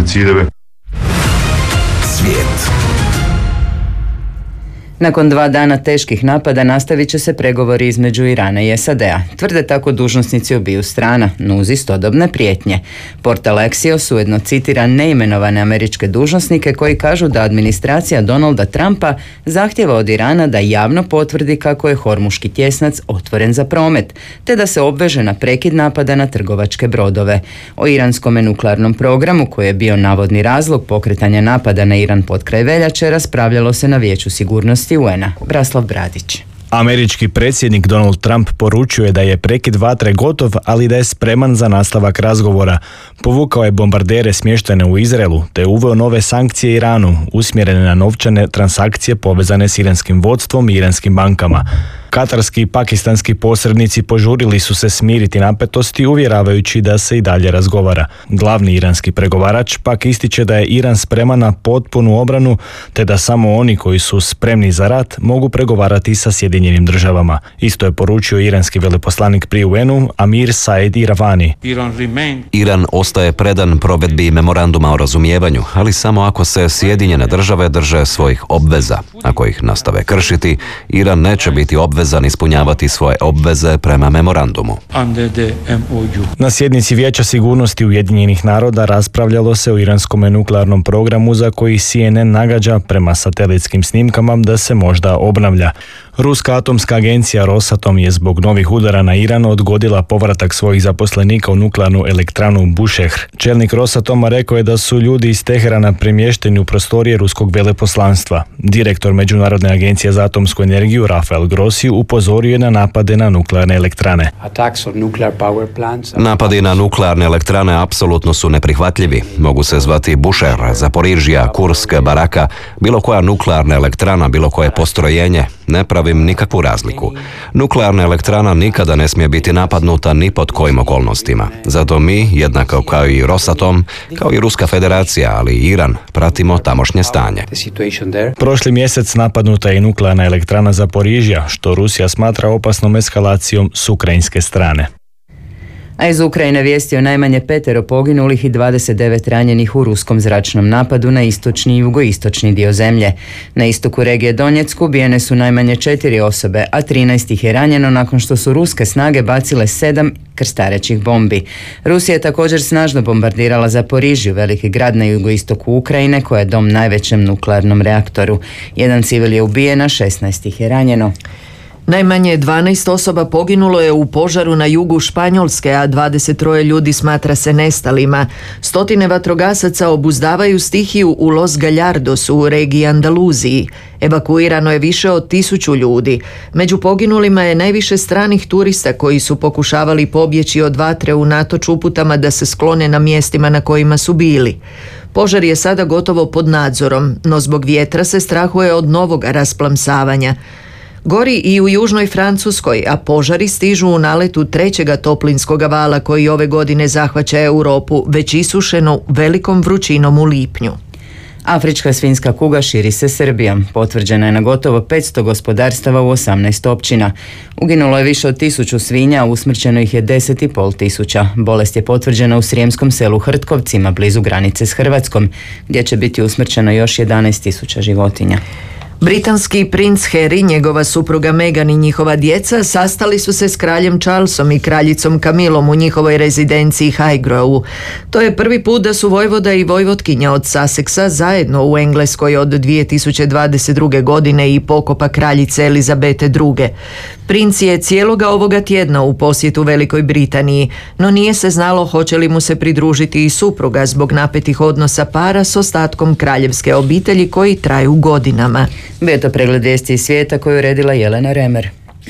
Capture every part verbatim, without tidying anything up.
zacrtane ciljeve. Svijet. Nakon dva dana teških napada nastavit će se pregovori između Irana i S A D-a. Tvrde tako dužnosnici obiju strana, no uz istodobne prijetnje. Portal Axios ujedno citira neimenovane američke dužnosnike koji kažu da administracija Donalda Trumpa zahtjeva od Irana da javno potvrdi kako je Hormuški tjesnac otvoren za promet, te da se obveže na prekid napada na trgovačke brodove. O iranskom nuklearnom programu, koji je bio navodni razlog pokretanja napada na Iran potkraj veljače, raspravljalo se na Vijeću sigurnosti U N-a. Braslav Bradić. Američki predsjednik Donald Trump poručuje da je prekid vatre gotov, ali da je spreman za nastavak razgovora. Povukao je bombardere smještene u Izraelu, te uveo nove sankcije Iranu, usmjerene na novčane transakcije povezane s iranskim vodstvom i iranskim bankama. Katarski i pakistanski posrednici požurili su se smiriti napetosti, uvjeravajući da se i dalje razgovara. Glavni iranski pregovarač pak ističe da je Iran spreman na potpunu obranu, te da samo oni koji su spremni za rat mogu pregovarati sa Sjedinjenim državama. Isto je poručio iranski veleposlanik pri U N-u Amir Said Iravani. Iran ostaje predan provedbi memoranduma o razumijevanju, ali samo ako se Sjedinjene države drže svojih obveza. Ako ih nastave kršiti, Iran neće biti obvezan ispunjavati svoje obveze prema memorandumu. Na sjednici Vijeća sigurnosti Ujedinjenih naroda raspravljalo se o iranskom nuklearnom programu za koji C N N nagađa prema satelitskim snimkama da se možda obnavlja. Ruska atomska agencija Rosatom je zbog novih udara na Iran odgodila povratak svojih zaposlenika u nuklearnu elektranu Bushehr. Čelnik Rosatoma rekao je da su ljudi iz Teherana premješteni u prostorije ruskog veleposlanstva. Direktor Međunarodne agencije za atomsku energiju Rafael Grossi upozorio je na napade na nuklearne elektrane. Napadi na nuklearne elektrane apsolutno su neprihvatljivi. Mogu se zvati Bushehr, Zaporižija, Kursk, Baraka, bilo koja nuklearna elektrana, bilo koje postrojenje. Ne pravim nikakvu razliku. Nuklearna elektrana nikada ne smije biti napadnuta ni pod kojim okolnostima. Zato mi, jednako kao i Rosatom, kao i Ruska federacija, ali i Iran, pratimo tamošnje stanje. Prošli mjesec napadnuta je nuklearna elektrana Zaporižija, što Rusija smatra opasnom eskalacijom s ukrajinske strane. A iz Ukrajine vijesti o najmanje petero poginulih i dvadeset devet ranjenih u ruskom zračnom napadu na istočni i jugoistočni dio zemlje. Na istoku regije Donjecku ubijene su najmanje četiri osobe, a trinaest ih je ranjeno nakon što su ruske snage bacile sedam krstarećih bombi. Rusija je također snažno bombardirala Zaporižju, veliki grad na jugoistoku Ukrajine, koja je dom najvećem nuklearnom reaktoru. Jedan civil je ubijen, a šesnaest ih je ranjeno. Najmanje dvanaest osoba poginulo je u požaru na jugu Španjolske, a dvadeset troje ljudi smatra se nestalima. Stotine vatrogasaca obuzdavaju stihiju u Los Gallardosu u regiji Andaluziji. Evakuirano je više od tisuću ljudi. Među poginulima je najviše stranih turista koji su pokušavali pobjeći od vatre unatoč uputama da se sklone na mjestima na kojima su bili. Požar je sada gotovo pod nadzorom, no zbog vjetra se strahuje od novog rasplamsavanja. Gori i u južnoj Francuskoj, a požari stižu u naletu trećega toplinskog vala koji ove godine zahvaća Europu, već isušeno velikom vrućinom u lipnju. Afrička svinjska kuga širi se Srbijom. Potvrđena je na gotovo petsto gospodarstava u osamnaest općina. Uginulo je više od tisuću svinja, a usmrćeno ih je deset i pol tisuća. Bolest je potvrđena u srijemskom selu Hrtkovcima, blizu granice s Hrvatskom, gdje će biti usmrćeno još jedanaest tisuća životinja. Britanski princ Harry, njegova supruga Meghan i njihova djeca sastali su se s kraljem Charlesom i kraljicom Camillom u njihovoj rezidenciji Highgrove. To je prvi put da su vojvoda i vojvotkinja od Sussexa zajedno u Engleskoj od dvije tisuće dvadeset druge. godine i pokopa kraljice Elizabete druge. Princ je cijeloga ovoga tjedna u posjetu Velikoj Britaniji, no nije se znalo hoće li mu se pridružiti i supruga zbog napetih odnosa para s ostatkom kraljevske obitelji koji traju godinama. Bio to pregled vijesti iz svijeta koju je redila Jelena Remer.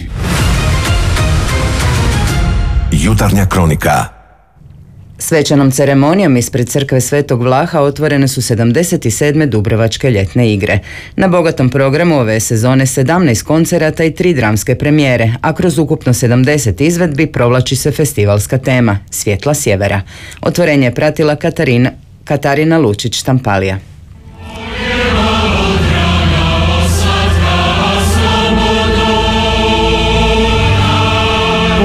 Jutarnja kronika. Svečanom ceremonijom ispred crkve Svetog Vlaha otvorene su sedamdeset sedme Dubrovačke ljetne igre. Na bogatom programu ove sezone sedamnaest koncerata i tri dramske premijere, a kroz ukupno sedamdeset izvedbi provlači se festivalska tema Svjetla sjevera. Otvorenje je pratila Katarina, Katarina Lučić-Štampalija.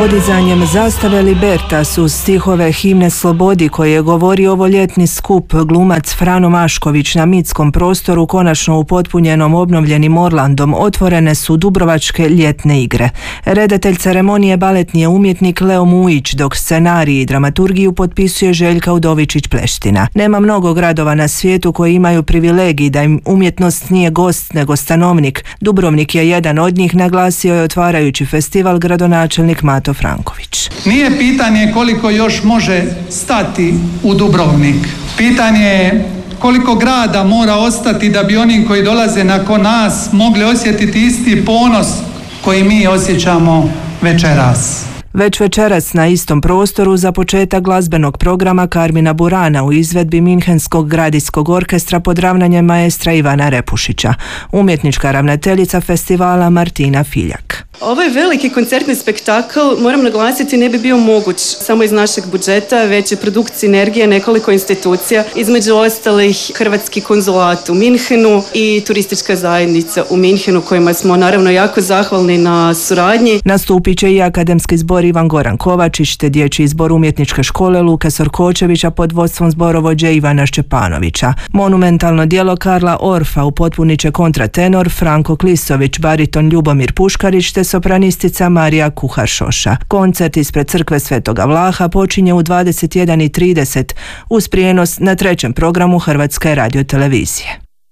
podizanjem zastave Libertas uz stihove himne slobodi koje je govorio ovo ljetni skup glumac Frano Mašković na mitskom prostoru konačno upotpunjenom obnovljenim Orlandom otvorene su Dubrovačke ljetne igre. Redatelj ceremonije baletni je umjetnik Leo Mujić, dok scenarij i dramaturgiju potpisuje Željka Udovičić-Pleština. Nema mnogo gradova na svijetu koji imaju privilegij da im umjetnost nije gost nego stanovnik. Dubrovnik je jedan od njih, naglasio je otvarajući festival gradonačelnik Mato Franković. Nije pitanje koliko još može stati u Dubrovnik. Pitanje je koliko grada mora ostati da bi oni koji dolaze nakon nas mogli osjetiti isti ponos koji mi osjećamo večeras. Već večeras na istom prostoru za početak glazbenog programa Karmina Burana u izvedbi Minhenskog gradijskog orkestra pod ravnanjem maestra Ivana Repušića. Umjetnička ravnateljica festivala Martina Filjak. Ovaj veliki koncertni spektakl, moram naglasiti, ne bi bio moguć samo iz našeg budžeta, već je produkt sinergije nekoliko institucija, između ostalih Hrvatski konzulat u Minhenu i turistička zajednica u Minhenu, kojima smo naravno jako zahvalni na suradnji. Nastupit će i akademski zbor Ivan Goran Kovačić te dječji zbor umjetničke škole Luka Sorkočevića pod vodstvom zborovođe Ivana Šćepanovića. Monumentalno djelo Karla Orfa upotpunit će kontratenor Franko Klisović, bariton Ljubomir Puškarić te sopranistica Marija Kuhar-Šoša. Koncert ispred crkve Svetoga Vlaha počinje u dvadeset jedan i trideset uz prijenos na trećem programu Hrvatske radiotelevizije.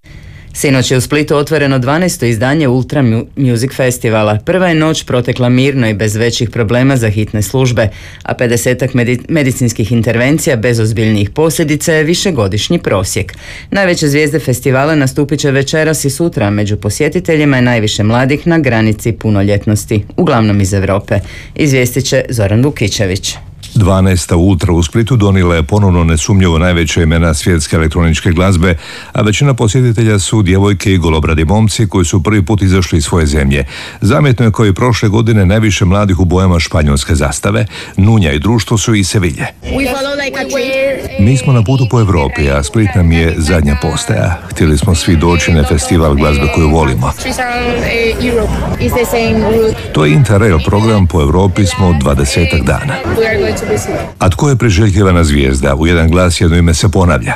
Sinoć je u Splitu otvoreno dvanaesto izdanje Ultra Music Festivala. Prva je noć protekla mirno i bez većih problema za hitne službe, a pedesetak medi- medicinskih intervencija bez ozbiljnijih posljedica je višegodišnji prosjek. Najveće zvijezde festivala nastupit će večeras i sutra, među posjetiteljima je najviše mladih na granici punoljetnosti, uglavnom iz Europe. Izvijestit će Zoran Vukićević. dvanaesta Ultra u Splitu donijela je ponovno nesumnjivo najveće imena svjetske elektroničke glazbe, a većina posjetitelja su djevojke i golobradi momci koji su prvi put izašli iz svoje zemlje. Zamjetno je kao i prošle godine najviše mladih u bojama španjolske zastave. Nunja i društvo su iz Sevilje. Mi smo na putu po Europi, a Split nam je zadnja postaja. Htjeli smo svi doći na festival glazbe koju volimo. To je Interrail program, po Europi smo dvadesetak dana. A tko je priželjkivana zvijezda? U jedan glas jedno ime se ponavlja.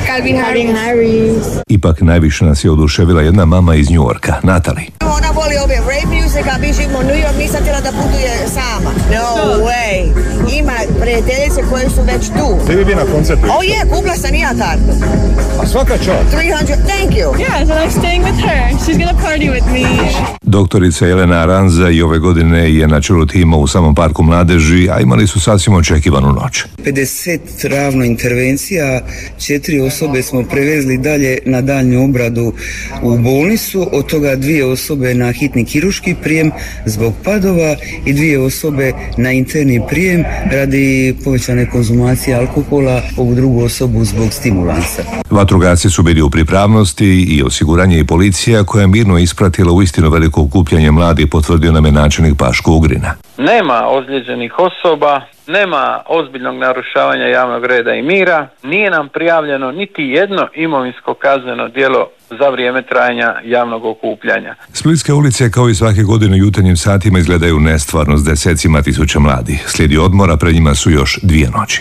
Ipak najviše nas je oduševila jedna mama iz New Yorka, Natalie. Ona voli ove rave music, a mi živimo u New York, nisam htjela da putuje sama. No way. Ima prijateljice koje su već tu. Ti bi bi na koncertu? Oh je, kupila sam i ja kartu. A svaka čast. tristo, thank you. Yeah, so I'm staying with her. She's gonna party with me. Doktorica Jelena Aranza i ove godine je na čelu tima u samom parku mladeži, a imali su sasvim očekivanu noć. pedeset ravno intervencija, četiri osobe smo prevezli dalje na daljnju obradu u bolnicu, od toga dvije osobe na hitni kirurški prijem zbog padova i dvije osobe na interni prijem radi povećane konzumacije alkohola, ovu drugu osobu zbog stimulansa. Vatrogasci su bili u pripravnosti i osiguranje i policija koja je mirno ispratila uistinu veliko okupljanje mladih, potvrdio nam je načelnik Paško Ugrina. Nema ozlijeđenih osoba, nema ozbiljnog narušavanja javnog reda i mira, nije nam prijavljeno niti jedno imovinsko kazneno djelo za vrijeme trajanja javnog okupljanja. Splitske ulice kao i svake godine u jutarnjim satima izgledaju nestvarno s desecima tisuća mladih. Slijedi odmora, pred njima su još dvije noći.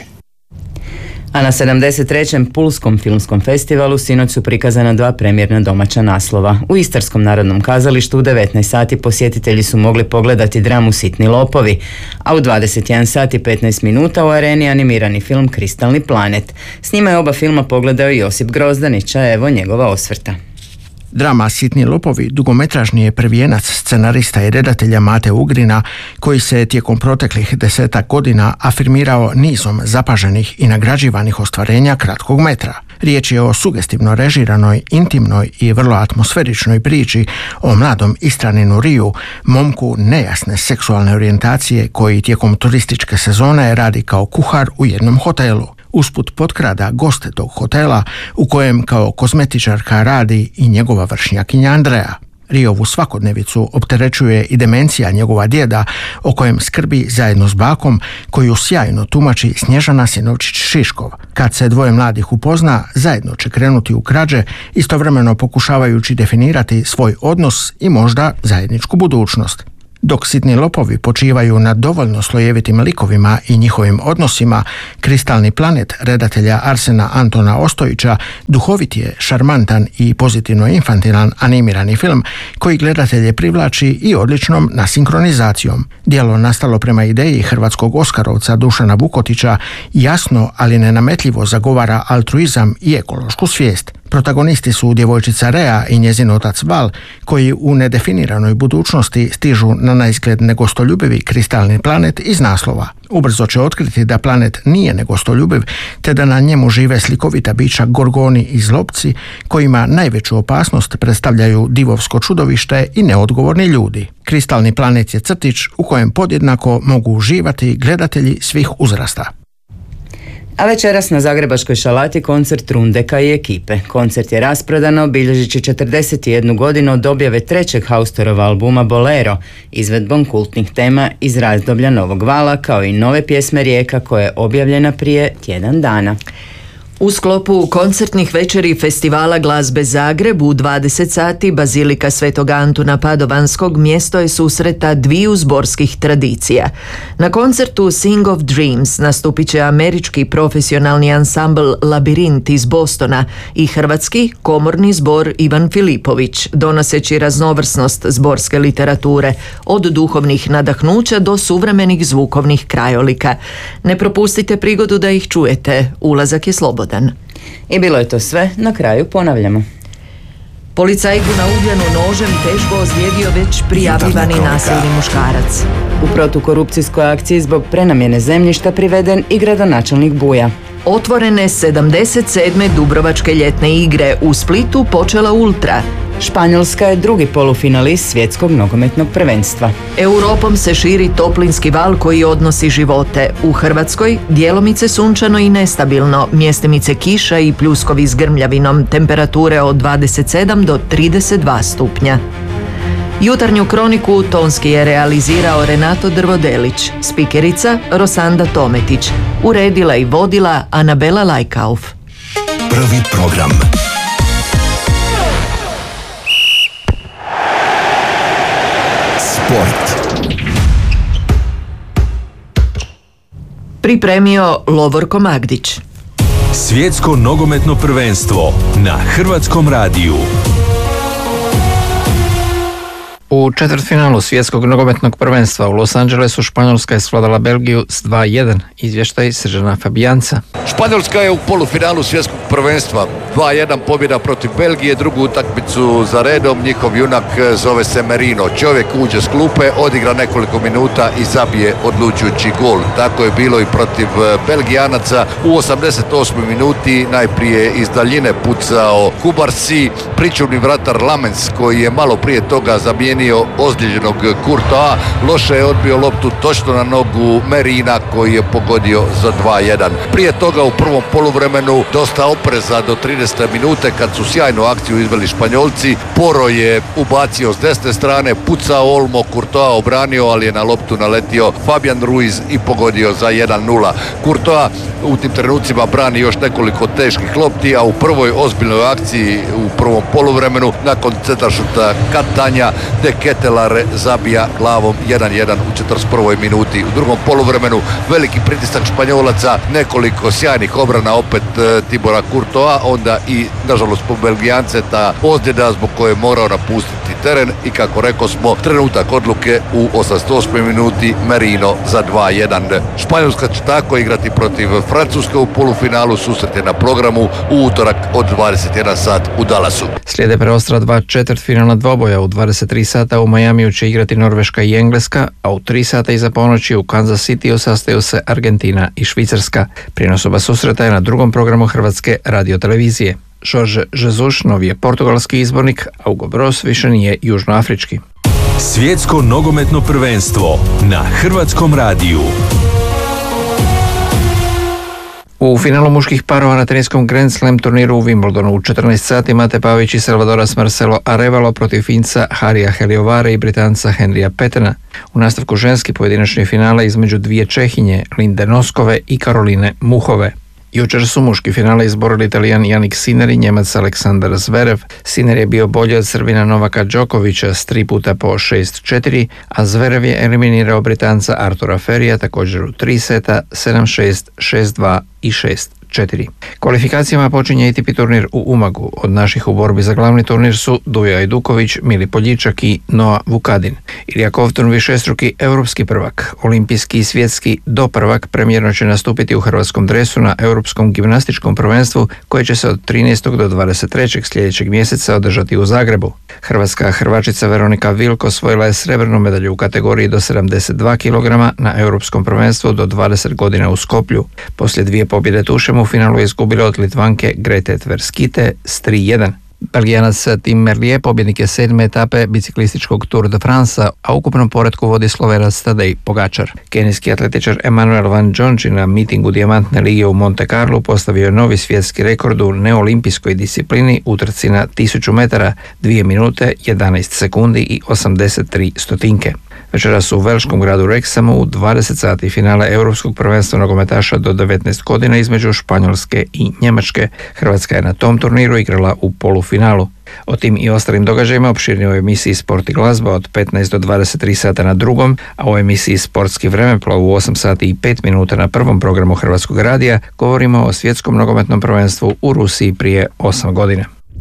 A na sedamdeset trećem Pulskom filmskom festivalu sinoć su prikazana dva premijerna domaća naslova. U Istarskom narodnom kazalištu u devetnaest sati posjetitelji su mogli pogledati dramu Sitni lopovi, a u dvadeset jedan sat i petnaest minuta u Areni animirani film Kristalni planet. S njima je oba filma pogledao i Josip Grozdanić, a evo njegova osvrta. Drama Sitni lopovi dugometražni je prvijenac scenarista i redatelja Mate Ugrina, koji se tijekom proteklih desetak godina afirmirao nizom zapaženih i nagrađivanih ostvarenja kratkog metra. Riječ je o sugestivno režiranoj, intimnoj i vrlo atmosferičnoj priči o mladom Istraninu Riju, momku nejasne seksualne orijentacije koji tijekom turističke sezone radi kao kuhar u jednom hotelu. Usput potkrada goste tog hotela u kojem kao kozmetičarka radi i njegova vršnjakinja Andreja. Riovu svakodnevicu opterećuje i demencija njegova djeda, o kojem skrbi zajedno s bakom, koju sjajno tumači Snježana Sinovčić-Šiškov. Kad se dvoje mladih upozna, zajedno će krenuti u krađe, istovremeno pokušavajući definirati svoj odnos i možda zajedničku budućnost. Dok sitni lopovi počivaju na dovoljno slojevitim likovima i njihovim odnosima, Kristalni planet redatelja Arsena Antona Ostojića duhovit je, šarmantan i pozitivno infantilan animirani film koji gledatelje privlači i odličnom nasinkronizacijom. Djelo nastalo prema ideji hrvatskog oskarovca Dušana Vukotića jasno, ali nenametljivo zagovara altruizam i ekološku svijest. Protagonisti su djevojčica Rea i njezin otac Val, koji u nedefiniranoj budućnosti stižu na naizgled negostoljubivi kristalni planet iz naslova. Ubrzo će otkriti da planet nije negostoljubiv, te da na njemu žive slikovita bića Gorgoni i Zlobci, kojima najveću opasnost predstavljaju divovsko čudovište i neodgovorni ljudi. Kristalni planet je crtić u kojem podjednako mogu uživati gledatelji svih uzrasta. A večeras na Zagrebačkoj šalati koncert Rundeka i ekipe. Koncert je rasprodan, obilježići četrdeset jednu godinu od objave trećeg Haustorova albuma Bolero, izvedbom kultnih tema iz razdoblja Novog vala, kao i nove pjesme Rijeka koja je objavljena prije tjedan dana. U sklopu koncertnih večeri festivala glazbe Zagreb u dvadeset sati Bazilika Svetog Antuna Padovanskog mjesto je susreta dviju zborskih tradicija. Na koncertu Sing of Dreams nastupit će američki profesionalni ansambl Labirint iz Bostona i hrvatski komorni zbor Ivan Filipović, donoseći raznovrsnost zborske literature, od duhovnih nadahnuća do suvremenih zvukovnih krajolika. Ne propustite prigodu da ih čujete, ulazak je slobodan. I bilo je to sve, na kraju ponavljamo. Policajku na Ugljanu nožem teško ozlijedio već prijavljivani nasilni muškarac. U protukorupcijskoj akciji zbog prenamjene zemljišta priveden i gradonačelnik Buja. Otvorene sedamdeset sedme Dubrovačke ljetne igre, u Splitu počela Ultra. Španjolska je drugi polufinalist svjetskog nogometnog prvenstva. Europom se širi toplinski val koji odnosi živote. U Hrvatskoj djelomice sunčano i nestabilno, mjestimice kiša i pljuskovi s grmljavinom, temperature od dvadeset sedam do trideset dva stupnja. Jutarnju kroniku tonski je realizirao Renato Drvodelić, spikerica Rosanda Tometić, uredila i vodila Anabela Lajkauf. Prvi program. Sport. Pripremio Lovorko Magdić. Svjetsko nogometno prvenstvo na Hrvatskom radiju. U četvrtfinalu svjetskog nogometnog prvenstva u Los Angelesu Španjolska je svladala Belgiju s dva jedan. Izvještaj Srđana Fabijanca. Španjolska je u polufinalu svjetskog prvenstva. dva jedan pobjeda protiv Belgije, drugu utakmicu za redom. Njihov junak zove se Merino. Čovjek uđe s klupe, odigra nekoliko minuta i zabije odlučujući gol. Tako je bilo i protiv Belgijanaca. U osamdeset osmoj minuti najprije iz daljine pucao Kubarsi, pričuvni vratar Lamens koji je malo prije toga zamijenio ozlijeđenog Courtois. Loše je odbio loptu točno na nogu Merina koji je pogodio za dva jedan. Prije toga u prvom poluvremenu dosta opreza do tridesete minute kad su sjajnu akciju izveli Španjolci. Poro je ubacio s desne strane, pucao Olmo, Courtois obranio, ali je na loptu naletio Fabian Ruiz i pogodio za jedan nula. Courtois u tim trenucima brani još nekoliko teških lopti, a u prvoj ozbiljnoj akciji u prvom poluvremenu nakon centaršuta Katanja De Ketelare zabija glavom jedan jedan u četrdeset prvoj minuti. U drugom poluvremenu veliki pritisak Španjolaca, nekoliko sjajnih obrana opet e, Tibora Courtois, onda i nažalost po Belgijance ta ozljeda zbog koje je morao napustiti teren i kako rekao smo trenutak odluke u osamdeset osmoj minuti Merino za dva jedan. Španjolska će tako igrati protiv Francuske u polufinalu, susret je na programu u utorak od dvadeset jedan sat u Dallasu. Slijede preostala dva četvrtfinalna dvoboja. U dvadeset tri sata u Majamiju će igrati Norveška i Engleska, a u tri sata iza ponoći u Kansas Cityu sastaju se Argentina i Švicarska. Prijenos oba susreta je na drugom programu Hrvatske radiotelevizije. Jorge Jesus novi je portugalski izbornik, a Hugo Bros više nije južnoafrički. Svjetsko nogometno prvenstvo na Hrvatskom radiju. U finalu muških parova na teniskom Grand Slam turniru u Wimbledonu u četrnaest sati Mate Pavić i Salvadoras Marcelo Arevalo protiv Finca Harija Heliovara i Britanca Henrya Petena. U nastavku ženski pojedinačni finale između dvije Čehinje, Linde Noskove i Karoline Muhove. Jučer su muški finale izborili Italijan Jannik Sinner i Njemac Aleksandar Zverev. Sinner je bio bolji od Srbina Novaka Đokovića s tri puta po šest četiri, a Zverev je eliminirao Britanca Artura Ferija također u tri seta, sedam šest, šest dva i šest četiri. Kvalifikacijama počinje A T P turnir u Umagu. Od naših u borbi za glavni turnir su Dujo Ajduković, Mili Poljičak i Noa Vukadin. Ilija Kovtun, višestruki europski prvak, olimpijski i svjetski doprvak, premijerno će nastupiti u hrvatskom dresu na Europskom gimnastičkom prvenstvu koje će se od trinaestog do dvadeset trećeg sljedećeg mjeseca održati u Zagrebu. Hrvatska Hrvačica Veronika Vilko osvojila je srebrnu medalju u kategoriji do sedamdeset dva kilograma na Europskom prvenstvu do dvadeset godina u Skoplju. Poslije dvije pobjede tušem u finalu je izgubila od Litvanke Grete Tverskite s tri jedan. Belgijanac Tim Merlier pobjednik je sedme etape biciklističkog Tour de France, a u ukupnom poretku vodi Slovenac Tadej Pogačar. Kenijski atletičar Emanuel Van Džonči na mitingu Dijamantne lige u Monte Carlo postavio je novi svjetski rekord u neolimpijskoj disciplini u trci na tisuću metara, dvije minute, jedanaest sekundi i osamdeset tri stotinke. Večeras u velškom gradu Wrexhamu u dvadeset sati finale Europskog prvenstva nogometaša do devetnaest godina između Španjolske i Njemačke. Hrvatska je na tom turniru igrala u polufinalu. O tim i ostalim događajima opširnije u emisiji Sport i glazba od petnaest do dvadeset tri sata na drugom, a u emisiji Sportski vremeplov u osam sati i pet minuta na prvom programu Hrvatskog radija govorimo o svjetskom nogometnom prvenstvu u Rusiji prije osam godina.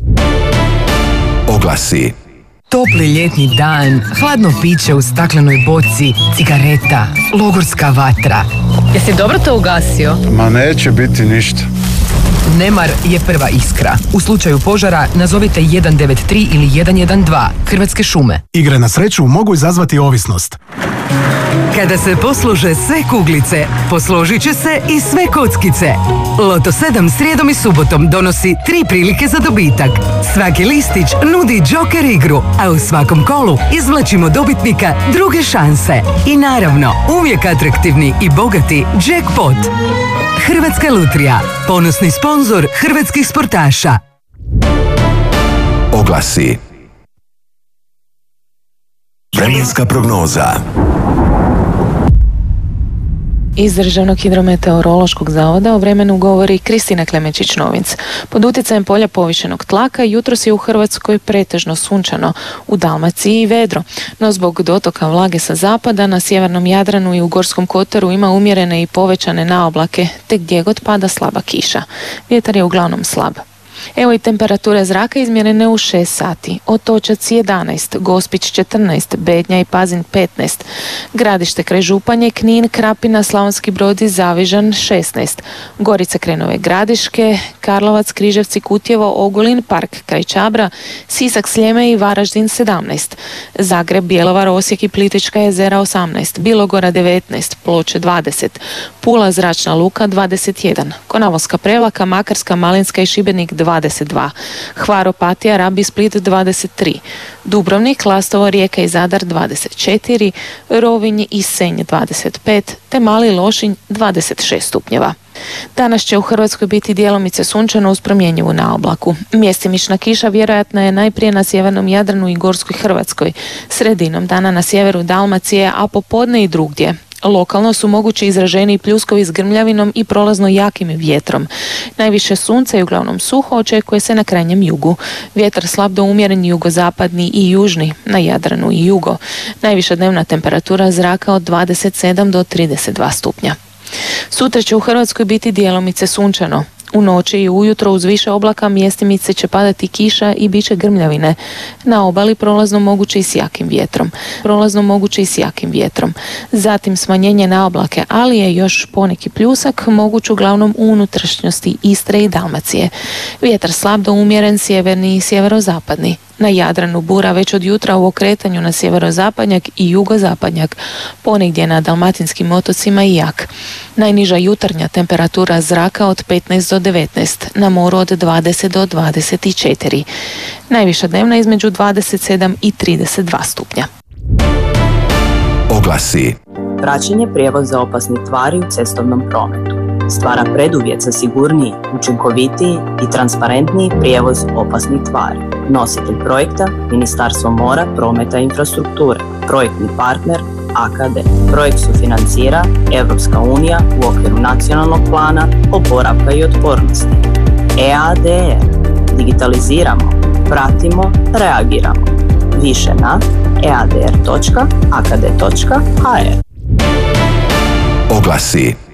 Oglasi. Topli ljetni dan, hladno piće u staklenoj boci, cigareta, logorska vatra. Jesi dobro to ugasio? Ma neće biti ništa. Nemar je prva iskra. U slučaju požara nazovite jedan devet tri ili jedan jedan dva, Hrvatske šume. Igre na sreću mogu izazvati ovisnost. Kada se poslože sve kuglice, posložit će se i sve kockice. Loto sedam srijedom i subotom donosi tri prilike za dobitak. Svaki listić nudi džoker igru, a u svakom kolu izvlačimo dobitnika druge šanse. I naravno, uvijek atraktivni i bogati jackpot. Hrvatska lutrija, ponosni sponzor hrvatskih sportaša. Oglasi. Vremenska prognoza. Iz Državnog hidrometeorološkog zavoda o vremenu govori Kristina Klemenčić-Novinc. Pod utjecajem polja povišenog tlaka jutros je u Hrvatskoj pretežno sunčano, u Dalmaciji i vedro, no zbog dotoka vlage sa zapada na sjevernom Jadranu i u Gorskom kotaru ima umjerene i povećane naoblake, te gdje god pada slaba kiša. Vjetar je uglavnom slab. Evo i temperature zraka izmjerene u šest sati. Otočac jedanaest, Gospić četrnaest, Bednja i Pazin petnaest, Gradište kraj Županje, Knin, Krapina, Slavonski Brod i Zavižan šesnaest, Gorica kraj Nove Gradiške, Karlovac, Križevci, Kutjevo, Ogulin, Park kraj Čabra, Sisak, Sljeme i Varaždin sedamnaest, Zagreb, Bjelovar, Osijek i Plitvička jezera osamnaest, Bilogora devetnaest, Ploče dvadeset, Pula, Zračna luka dvadeset jedan, Konavolska, Prevlaka, Makarska, Malinska i Šibenik dvadeset dva, Hvar, Opatija, Rab i Split dvadeset tri, Dubrovnik, Lastovo, Rijeka i Zadar dvadeset četiri, Rovinj i Senj dvadeset pet, te Mali Lošinj dvadeset šest stupnjeva. Danas će u Hrvatskoj biti djelomice sunčano uz promjenjivu naoblaku. Mjestimična kiša vjerojatna je najprije na sjevernom Jadranu i Gorskoj Hrvatskoj, sredinom dana na sjeveru Dalmacije, a popodne i drugdje. Lokalno su mogući izraženiji pljuskovi s grmljavinom i prolazno jakim vjetrom. Najviše sunca i uglavnom suho očekuje se na krajnjem jugu. Vjetar slab do umjeren jugozapadni i južni, na Jadranu i jugo. Najviša dnevna temperatura zraka od dvadeset sedam do trideset dva stupnja. Sutra će u Hrvatskoj biti djelomice sunčano. U noći i ujutro uz više oblaka mjestimice će padati kiša i bit će grmljavine. Na obali prolazno moguće i s jakim vjetrom. Prolazno moguće i s jakim vjetrom. Zatim smanjenje na oblake, ali je još poneki pljusak moguć uglavnom u unutrašnjosti Istre i Dalmacije. Vjetar slab do umjeren sjeverni i sjeverozapadni. Na Jadranu bura već od jutra u okretanju na sjeverozapadnjak i jugozapadnjak, ponegdje na dalmatinskim otocima i jak. Najniža jutarnja temperatura zraka od petnaest do devetnaest, na moru od dvadeset do dvadeset četiri. Najviša dnevna između dvadeset sedam i trideset dva stupnja. Oglasi. Praćenje prijevoza opasnih tvari u cestovnom prometu stvara preduvjet za sigurniji, učinkovitiji i transparentniji prijevoz opasnih tvari. Nositelj projekta Ministarstvo mora, prometa i infrastrukture. Projektni partner A K D. Projekt sufinancira Europska unija u okviru nacionalnog plana oporavka i otpornosti. E A D R. Digitaliziramo, pratimo, reagiramo. Više na e a d r točka a k d točka h r. Oglasi.